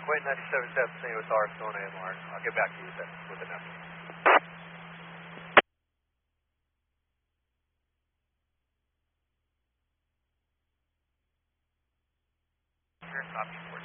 Wait 97.7 St. Louis R, still on AMR. I'll get back to you with an estimate. Copy 4.